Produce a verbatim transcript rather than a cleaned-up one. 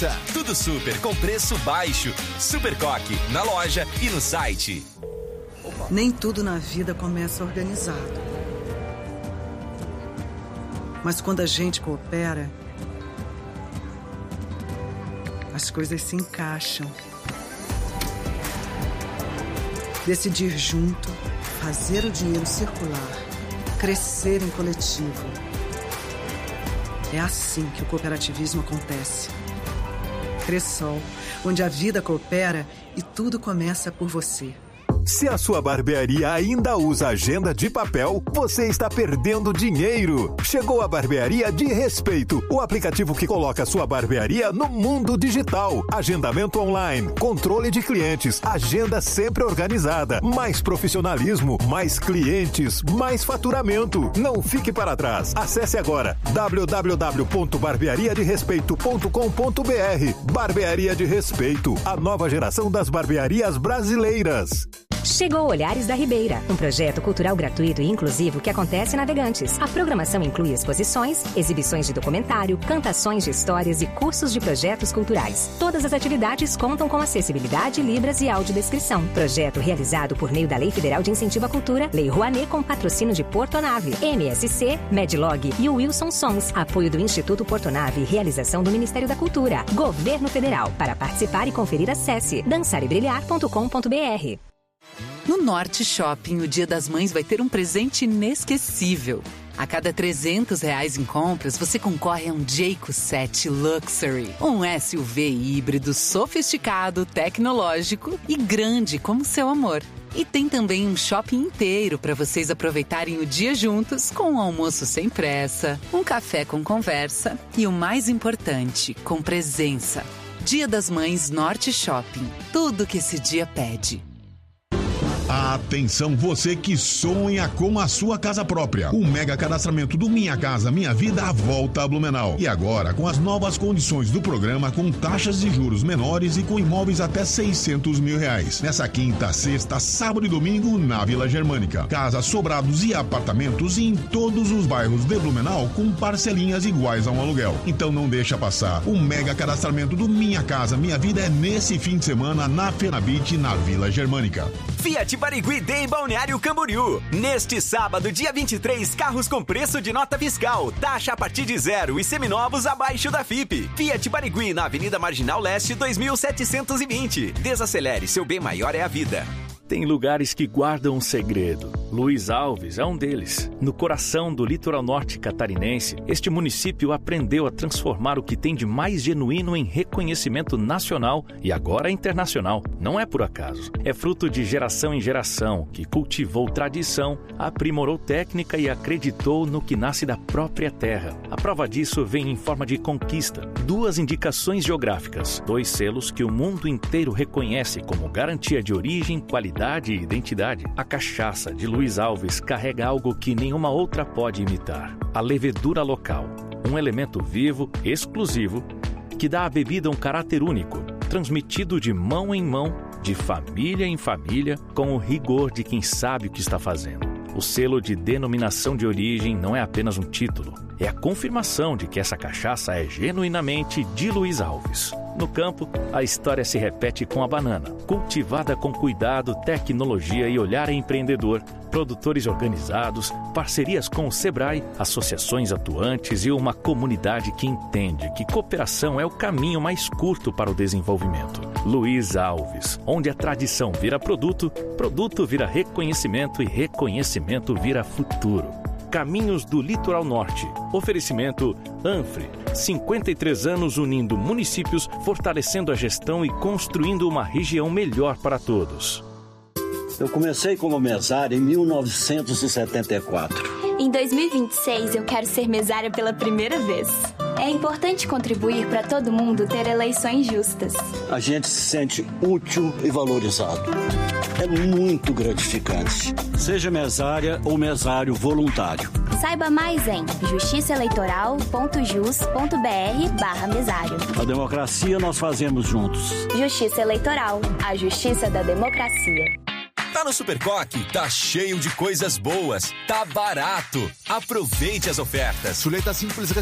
Pizza. Tudo super com preço baixo. Supercoque, na loja e no site. Nem tudo na vida começa organizado. Mas quando a gente coopera, as coisas se encaixam. Decidir junto, fazer o dinheiro circular, crescer em coletivo. É assim que o cooperativismo acontece. Cressol, onde a vida coopera e tudo começa por você. Se a sua barbearia ainda usa agenda de papel, você está perdendo dinheiro. Chegou a Barbearia de Respeito, o aplicativo que coloca a sua barbearia no mundo digital. Agendamento online, controle de clientes, agenda sempre organizada, mais profissionalismo, mais clientes, mais faturamento. Não fique para trás. Acesse agora w w w ponto barbearia de respeito ponto com ponto b r. Barbearia de Respeito, a nova geração das barbearias brasileiras. Chegou Olhares da Ribeira, um projeto cultural gratuito e inclusivo que acontece em Navegantes. A programação inclui exposições, exibições de documentário, cantações de histórias e cursos de projetos culturais. Todas as atividades contam com acessibilidade, libras e audiodescrição. Projeto realizado por meio da Lei Federal de Incentivo à Cultura, Lei Rouanet com patrocínio de Porto Nave, M S C, Medlog e Wilson Sons. Apoio do Instituto Porto Nave e realização do Ministério da Cultura. Governo Federal. Para participar e conferir, acesse dançar e brilhar ponto com ponto b r. No Norte Shopping, o Dia das Mães vai ter um presente inesquecível. A cada trezentos reais em compras, você concorre a um Jayco sete Luxury. Um S U V híbrido sofisticado, tecnológico e grande como seu amor. E tem também um shopping inteiro para vocês aproveitarem o dia juntos com um almoço sem pressa, um café com conversa e o mais importante, com presença. Dia das Mães Norte Shopping. Tudo que esse dia pede. Atenção, você que sonha com a sua casa própria. O mega cadastramento do Minha Casa Minha Vida volta a Blumenau. E agora com as novas condições do programa, com taxas de juros menores e com imóveis até seiscentos mil reais. Nessa quinta, sexta, sábado e domingo na Vila Germânica. Casas, sobrados e apartamentos em todos os bairros de Blumenau com parcelinhas iguais a um aluguel. Então não deixa passar. O mega cadastramento do Minha Casa Minha Vida é nesse fim de semana na Fenabit, na Vila Germânica. Fiat Barigui Day Balneário Camboriú. Neste sábado, dia vinte e três, carros com preço de nota fiscal, taxa a partir de zero e seminovos abaixo da F I P. Fiat Barigui na Avenida Marginal Leste dois mil setecentos e vinte. Desacelere, seu bem maior é a vida. Tem lugares que guardam um segredo. Luiz Alves é um deles. No coração do litoral norte catarinense, este município aprendeu a transformar o que tem de mais genuíno em reconhecimento nacional e agora internacional. Não é por acaso. É fruto de geração em geração, que cultivou tradição, aprimorou técnica e acreditou no que nasce da própria terra. A prova disso vem em forma de conquista. Duas indicações geográficas, dois selos que o mundo inteiro reconhece como garantia de origem, qualidade e identidade. A cachaça de Luiz Alves carrega algo que nenhuma outra pode imitar: a levedura local, um elemento vivo, exclusivo, que dá à bebida um caráter único, transmitido de mão em mão, de família em família, com o rigor de quem sabe o que está fazendo. O selo de denominação de origem não é apenas um título, é a confirmação de que essa cachaça é genuinamente de Luiz Alves. No campo, a história se repete com a banana, cultivada com cuidado, tecnologia e olhar empreendedor, produtores organizados, parcerias com o Sebrae, associações atuantes e uma comunidade que entende que cooperação é o caminho mais curto para o desenvolvimento. Luiz Alves, onde a tradição vira produto, produto vira reconhecimento e reconhecimento vira futuro. Caminhos do Litoral Norte. Oferecimento Anfre. cinquenta e três anos unindo municípios, fortalecendo a gestão e construindo uma região melhor para todos. Eu comecei como mesário em mil novecentos e setenta e quatro. Em dois mil e vinte e seis, eu quero ser mesária pela primeira vez. É importante contribuir para todo mundo ter eleições justas. A gente se sente útil e valorizado. É muito gratificante. Seja mesária ou mesário voluntário. Saiba mais em justiçaeleitoral ponto jus ponto br barra mesário. A democracia nós fazemos juntos. Justiça Eleitoral, a justiça da democracia. Tá no Supercoque, tá cheio de coisas boas, tá barato. Aproveite as ofertas. Chuleta simples